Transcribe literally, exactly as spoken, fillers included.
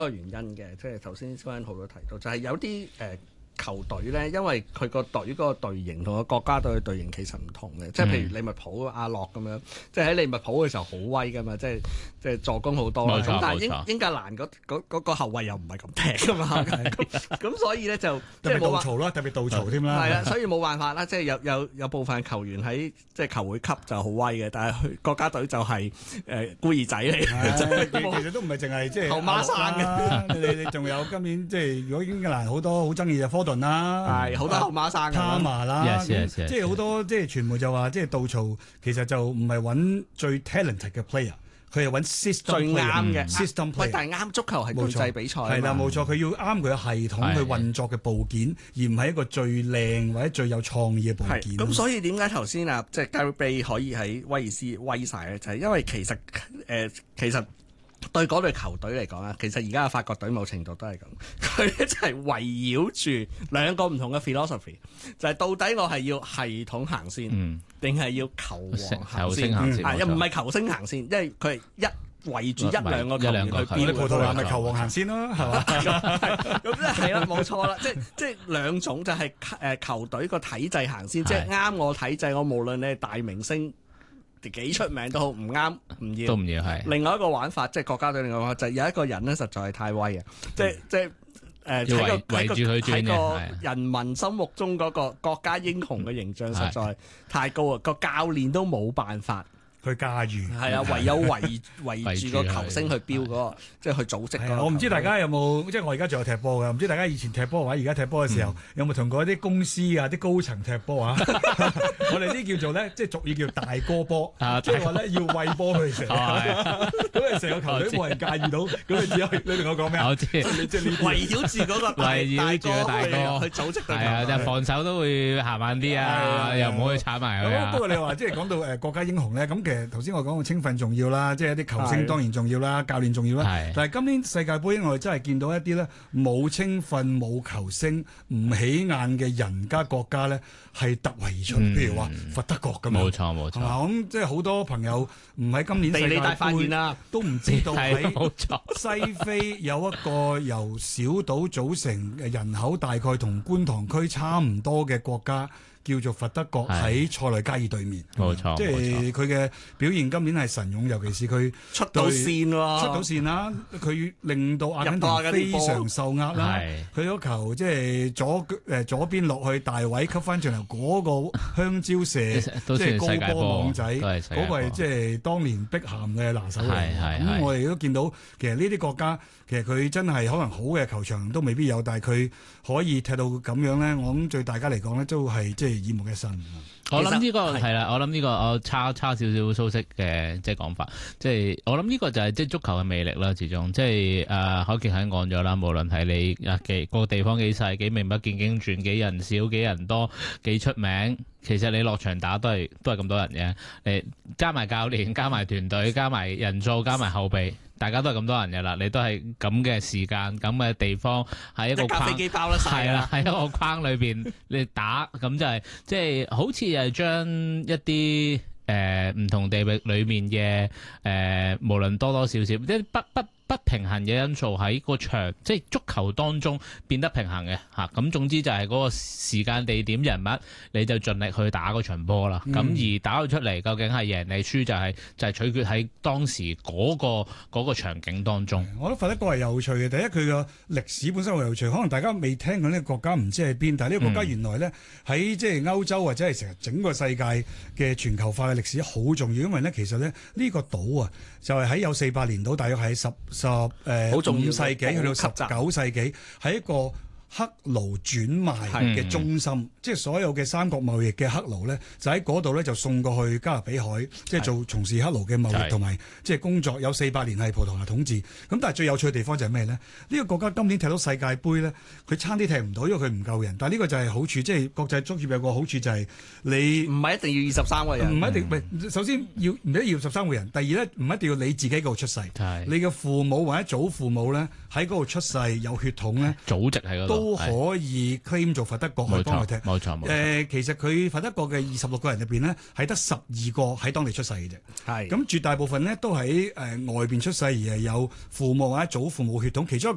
個原因嘅，即係頭先肖恩豪都提到，就係、是、有啲誒。呃球隊咧，因為佢個隊嗰個隊形同個國家隊嘅隊形其實唔同嘅，即係譬如利物浦阿洛咁樣，即係喺利物浦嘅時候好威噶嘛，即係即係助攻好多啦。咁但係英英格蘭嗰嗰嗰個後衞又唔係咁踢噶嘛，咁所以咧就特別杜曹啦，特別杜曹添啦。 係啊，所以冇辦法啦，即係有有有部分球員喺即係球會級就好威嘅，但係國家隊就係誒孤兒仔嚟嘅， 其實都唔係淨係即係後媽生嘅。 你你仲有今年即係如果英格蘭好多好爭議嘅科頓啦， 係好多後媽生嘅， 卡馬啦， yes, yes, yes, 即係好多即係傳媒就話，即係杜曹其實就唔係揾最 talented 嘅 player， 佢係揾 system 最啱嘅 system player。 喂，但係啱足球係對制比賽， 係啦，冇錯，佢要啱佢嘅系統去運作嘅部件，而唔係一個最靚或者最有創意嘅部件。 咁所以點解頭先啊，即係 Gareth Bale 可以喺威爾斯威晒咧？就係、是、因為其實誒、呃，其實。對嗰隊球隊嚟講啊，其實而家嘅法國隊某程度都係咁，佢咧就係圍繞住兩個唔同嘅 philosophy， 就係到底我係要系統行先，定係、嗯、要球王行先？啊，又唔係球星行先，因為佢係一圍住一兩個球員去邊。 葡萄牙咪球王行先咯，係嘛？ 咁即係係啦，冇錯啦，即係即係兩種就係誒球隊個體制行先，即係啱我體制，我無論你係大明星。幾出名都好，唔啱唔要， 都唔要係。 另外一個玩法，即係國家隊另外一個玩法，就係、有一個人咧，實在係太威啊！即係即係誒喺個喺個喺個人民心目中嗰個國家英雄嘅形象實在太高啊！個教練都冇辦法。 佢駕馭係啊，唯有圍圍住個球星去標嗰個，即係去組織嗰個。 我唔知大家有冇，即係我而家仲有踢波㗎，唔知大家以前踢波或者而家踢波嘅時候，有冇同過啲公司啊、啲高層踢波啊？我哋啲叫做咧，即係俗語叫大哥波，即係話咧要餵波佢食。咁啊，成個球隊冇人駕馭到，咁你只可以你同我講咩啊？ 我知， 即係圍繞住嗰個圍繞住個大哥去組織隊。 係啊，就防守都會行慢啲啊，又唔可以踩埋佢啊。 不過你話即係講到誒國家英雄咧，咁其實頭先我講嘅青訓重要啦，即係一啲球星當然重要啦，教練重要啦。但係今年世界盃我哋真係見到一啲咧冇青訓冇球星唔起眼嘅人家國家咧係突圍而出，譬如話佛德國咁樣。 冇錯冇錯。 咁即係好多朋友唔喺今年世界盃都唔知道喺西非有一個由小島組成、人口大概同觀塘區差唔多嘅國家。叫做佛德國喺塞內加爾對面， 冇錯， 即係佢嘅表現今年係神勇，尤其是佢出到線喎， 出到線啦，佢令到阿根廷非常受壓啦。佢嗰球即係左誒左邊落去大位吸翻轉頭嗰個香蕉射，即係高波網仔，嗰個係即係當年碧咸嘅拿手嚟。咁我哋都見到，其實呢啲國家其實佢真係可能好嘅球場都未必有，但係佢可以踢到咁樣咧。我諗對大家嚟講咧，都係即係耳目一新。 我諗呢個係啦，我諗呢個我差差少少蘇軾嘅即係講法，即係我諗呢個就係即係足球嘅魅力啦。始終即係誒，海傑喺講咗啦，無論係你啊幾個地方幾細、幾名不見經傳、幾人少、幾人多、幾出名，其實你落場打都係都係咁多人嘅。誒，加埋教練、加埋團隊、加埋人數、加埋後備。大家都係咁多人嘅啦，你都係咁嘅時間、咁嘅地方，喺一個框，係啦，喺一個框裏邊你打，咁就係即係好似係將一啲誒唔同地域裏面嘅誒、呃，無論多多少少，即係不不。不平衡嘅因素喺個場，即係足球當中變得平衡嘅嚇。咁總之就係嗰個時間、地點、人物，你就盡力去打嗰場波啦。咁、嗯、而打到出嚟，究竟係贏定輸，就係、是、就係、是、取決喺當時嗰、那個嗰、那個場景當中。 我覺得佛德國係有趣嘅。第一，佢個歷史本身好有趣，可能大家未聽過呢個國家，唔知係邊。但係呢個國家原來咧喺即係歐洲或者係成日整個世界嘅全球化嘅歷史好重要，因為咧其實咧呢個島啊，就係喺有四百年島，大約係十。十誒五世紀去到十九世紀，係一個黑奴轉賣嘅中心，嗯、即係所有嘅三國貿易嘅黑奴咧，就喺嗰度咧就送過去加勒比海，即係做從事黑奴嘅貿易同埋即係工作。有四百年係葡萄牙統治。咁但係最有趣嘅地方就係咩咧？呢、呢個國家今年踢到世界盃咧，佢差啲踢唔到，因為佢唔夠人。但係呢個就係好處，即係國際足協有個好處就係你唔係一定要二十三個人， 唔一定。唔、嗯、首先要唔一定要十三個人。第二咧，唔一定要你自己嗰度出世，你嘅父母或者祖父母咧喺嗰度出世有血統咧， 祖籍喺嗰度。 都可以 claim 做佛德國去幫佢踢， 冇錯冇錯。 誒，其實佢佛德國嘅二十六個人入邊呢，係得十二個喺當地出世嘅啫。係咁，絕大部分呢都喺誒外邊出世，而係有父母或者祖父母血統，其中一個。